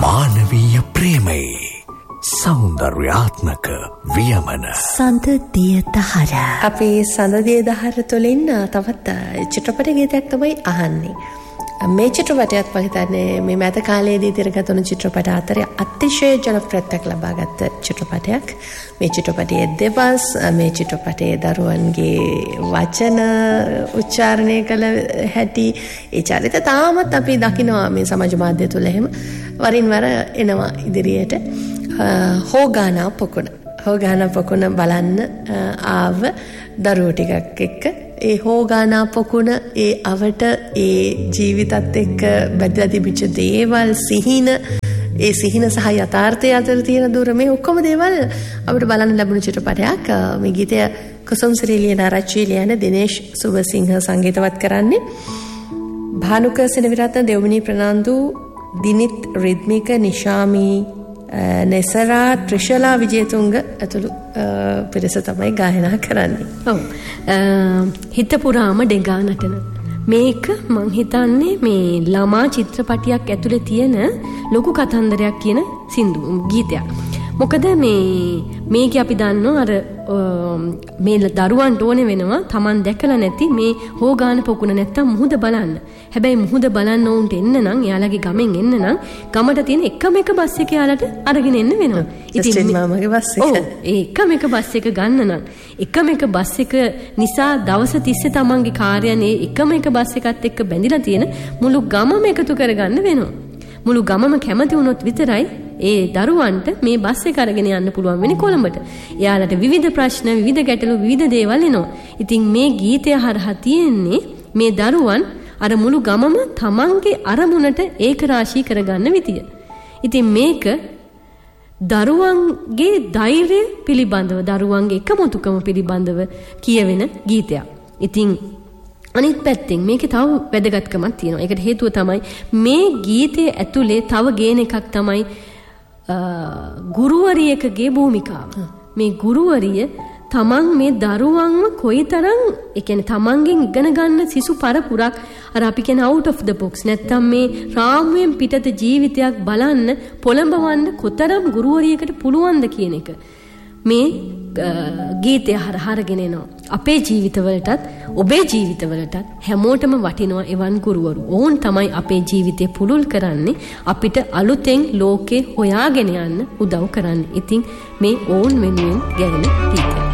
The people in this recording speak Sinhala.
මානවීය ප්‍රේමයේ සෞන්දර්යාත්මක වියමන සඳදිය දහර. අපි සඳදිය දහර තුළින් තවත් චිත්‍රපට ගීතයක් තමයි අහන්නේ. මේ චිත්‍රපටයත් මම හිතන්නේ මේ මෑත කාලයේදී තිරගත වුණු චිත්‍රපට අතරේ අතිශය ජනප්‍රියත්වයක් ලබාගත් චිත්‍රපටයක්. මේ චිත්‍රපටයේ දෙබස් මේ චිත්‍රපටයේ දරුවන්ගේ වචන උච්චාරණය කළ හැටි ඒ චරිත තාමත් අපි දකිනවා මේ සමාජ මාධ්‍ය තුළ එහෙම වරින් වර එනවා ඉදිරියට. හෝගානා පොකුණ බලන්න ආව දරුවෝ ටිකක් එක්ක ඒ හෝගානා පොකුණ ඒ අවට ඒ ජීවිතත් එක්ක බැඳලා තිබිච්ච දේවල් සිහින ඒ සිහින සහ යථාර්ථය අතර තියෙන දුර මේ ඔක්කොම දේවල් අපිට බලන්න ලැබුණු චිත්‍රපටයක්. මේ ගීතය කුසුම් සිරිලියන ආරච්චි ලියන දිනේෂ් සුබසිංහ සංගීතවත් කරන්නේ. භානුක සෙනවිරත්න දෙව්මිනී ප්‍රනාන්දු දිනිත් රිද්මික නිශාමී නෙසරා ත්‍රිශලා විජේතුංග ඇතුළු පිරිස තමයි ගායනා කරන්නේ. ඔව්. හිත පුරාම ඩෙඟා නටන මේක මං හිතන්නේ මේ ළමා චිත්‍රපටියක් ඇතුලේ තියෙන ලොකු කතන්දරයක් කියන ගීතයක්. මොකද මේක අපි දන්නවා අර මේ දරුවන්ට ඕනේ වෙනවා Taman දැකලා නැති මේ හෝගාන පොකුණ නැත්තම් මුහුද බලන්න. හැබැයි මුහුද බලන්න උන්ට එන්න නම් එයාලගේ ගමෙන් එන්න නම් ගමට තියෙන එකම එක බස් එක එයාලට අරගෙන එන්න වෙනවා. ඉතින් මාමගේ බස් එක. ඔව් ඒ එකම එක බස් එක ගන්න නම් එකම එක බස් එක නිසා දවස් 30 Tamanගේ කාර්යයනේ එකම එක බස් එකත් එක්ක බැඳිලා තියෙන මුළු ගමම එකතු කරගන්න වෙනවා. මුළු ගමම කැමති වුණොත් විතරයි ඒ දරුවන්ට මේ බස් එක අරගෙන යන්න පුළුවන් වෙන්නේ කොළඹට. එයාලට විවිධ ප්‍රශ්න, විවිධ ගැටලු, විවිධ දේවල් එනවා. ඉතින් මේ ගීතය හරහා තියෙන්නේ මේ දරුවන් අර මුළු ගමම තමන්ගේ අරමුණට ඒක රාශී කරගන්න විදිය. ඉතින් මේක දරුවන්ගේ ධෛර්යය පිළිබඳව, දරුවන්ගේ එකමුතුකම පිළිබඳව කියවෙන ගීතයක්. ඉතින් අනිත් පැත්තෙන් මේකේ තව වැදගත්කමක් තියෙනවා. ඒකට හේතුව තමයි මේ ගීතයේ ඇතුලේ තව ගේන එකක් තමයි ගුරුවරියකගේ භූමිකාව. මේ ගුරුවරිය තමන් මේ දරුවන්ව කොයිතරම් ඒ කියන්නේ තමන්ගෙන් ඉගෙන ගන්න සිසු පරපුරක් අර අපි කියන out of the box නැත්තම් මේ රාමුවෙන් පිටත ජීවිතයක් බලන්න පොළඹවන්න කොතරම් ගුරුවරියකට පුළුවන්ද කියන එක මේ ගීතය හරහා අරගෙන එනවා. අපේ ජීවිතවලටත් ඔබේ ජීවිතවලටත් හැමෝටම වටිනවා එවන් ගුරුවරු. ඕන් තමයි අපේ ජීවිතේ පුළුල් කරන්නේ අපිට අලුතෙන් ලෝකේ හොයාගෙන යන්න උදව් කරන්නේ. ඉතින් මේ ඕන් වෙනුවෙන් ගැයෙන ගීතය.